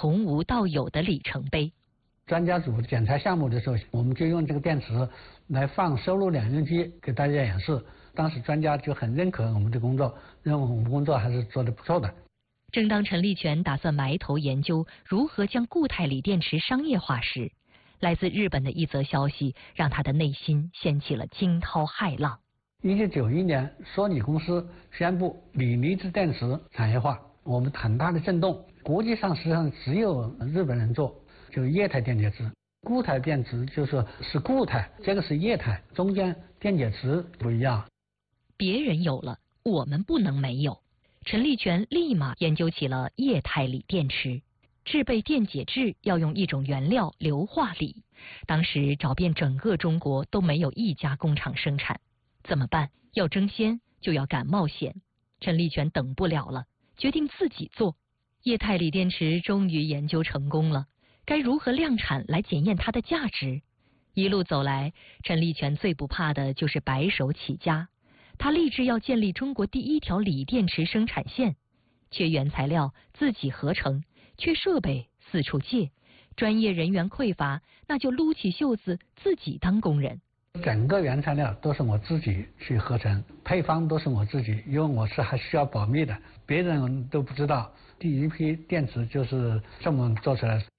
从无到有的里程碑。 专家组检查项目的时候，我们就用这个电池来放收录两用机给大家演示。当时专家就很认可我们的工作，认为我们工作还是做得不错的。 正当陈立全打算埋头研究如何将固态锂电池商业化时，来自日本的一则消息让他的内心掀起了惊涛骇浪。 1991年，索尼公司宣布锂离子电池产业化，我们很大的震动。国际上实际上只有日本人做，就是液态电解质。固态电池就是固态，这个是液态，中间电解质不一样。 别人有了，我们不能没有。陈立全立马研究起了液态锂电池。制备电解质要用一种原料硫化锂，当时找遍整个中国都没有一家工厂生产，怎么办？要争先就要敢冒险。陈立全等不了了，决定自己做。液态锂电池终于研究成功了，该如何量产来检验它的价值？一路走来，陈立全最不怕的就是白手起家。他立志要建立中国第一条锂电池生产线，缺原材料自己合成，缺设备四处借，专业人员匮乏，那就撸起袖子自己当工人。 整个原材料都是我自己去合成，配方都是我自己，因为我是还需要保密的，别人都不知道。第一批电池就是这么做出来的。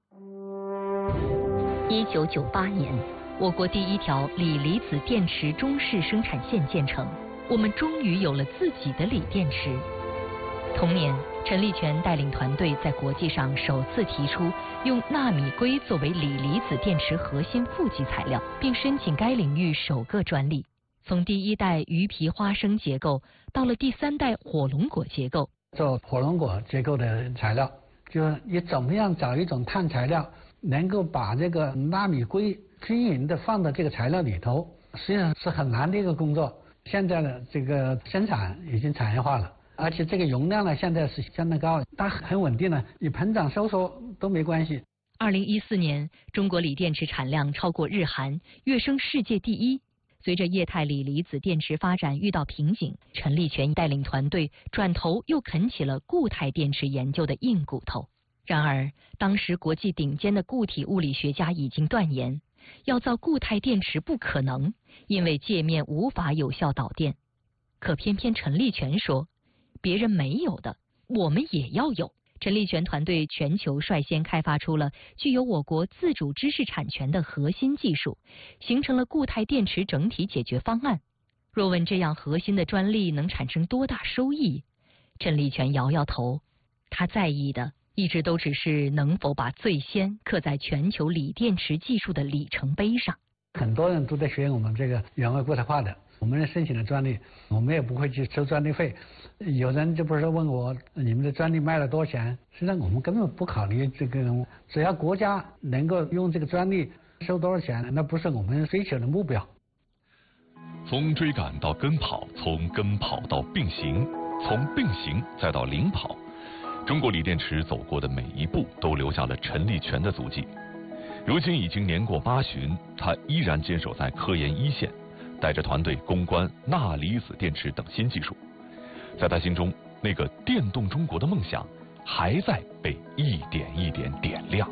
1998年，我国第一条锂离子电池中式生产线建成，我们终于有了自己的锂电池。同年，陈立全带领团队在国际上首次提出用纳米硅作为锂离子电池核心负极材料，并申请该领域首个专利。从第一代鱼皮花生结构到了第三代火龙果结构。 做火龙果结构的材料，就是你怎么样找一种碳材料，能够把这个纳米硅均匀的放到这个材料里头，实际上是很难的一个工作。现在的这个生产已经产业化了。而且这个容量呢，现在是相当高，它很稳定了，你膨胀收缩都没关系。 2014年，中国锂电池产量超过日韩，跃升世界第一。随着液态锂离子电池发展遇到瓶颈，陈立全带领团队转头又啃起了固态电池研究的硬骨头。然而，当时国际顶尖的固体物理学家已经断言，要造固态电池不可能，因为界面无法有效导电。可偏偏陈立全说，别人没有的，我们也要有。陈立全团队全球率先开发出了具有我国自主知识产权的核心技术，形成了固态电池整体解决方案。若问这样核心的专利能产生多大收益，陈立全摇摇头，他在意的一直都只是能否把最先刻在全球锂电池技术的里程碑上。 很多人都在学我们这个原位固态化的，我们申请了专利，我们也不会去收专利费。有人就不是问我你们的专利卖了多少钱，实际上我们根本不考虑这个，只要国家能够用这个专利收多少钱，那不是我们追求的目标。 从追赶到跟跑，从跟跑到并行，从并行再到领跑，中国锂电池走过的每一步都留下了陈立全的足迹。如今已经年过80，他依然坚守在科研一线，带着团队攻关钠离子电池等新技术。在他心中，那个电动中国的梦想还在被一点一点点亮。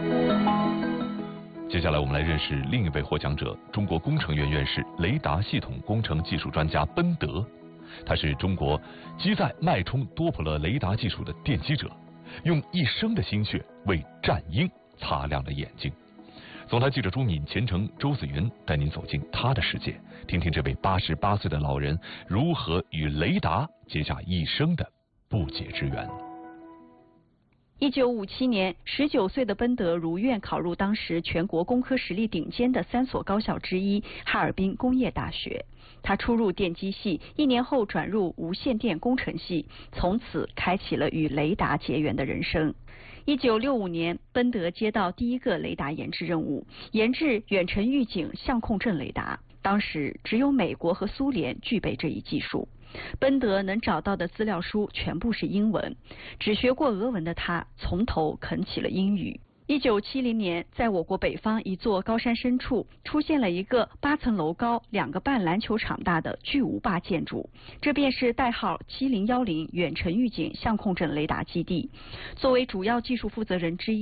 接下来我们来认识另一位获奖者，中国工程院院士、雷达系统工程技术专家奔德。他是中国机载脉冲多普勒雷达技术的奠基者，用一生的心血为战鹰擦亮了眼睛。总台记者朱敏、前程、周子云带您走进他的世界，听听这位88岁的老人如何与雷达结下一生的不解之缘。 1957年，19岁的奔德如愿考入当时全国工科实力顶尖的3所高校之一哈尔滨工业大学。他初入电机系，1年后转入无线电工程系，从此开启了与雷达结缘的人生。1965年，奔德接到第一个雷达研制任务，研制远程预警相控阵雷达。当时只有美国和苏联具备这一技术。奔德能找到的资料书全部是英文，只学过俄文的他从头啃起了英语。1970年，在我国北方一座高山深处，出现了一个8层楼高、2个半篮球场大的巨无霸建筑，这便是代号7010远程预警相控阵雷达基地。作为主要技术负责人之一，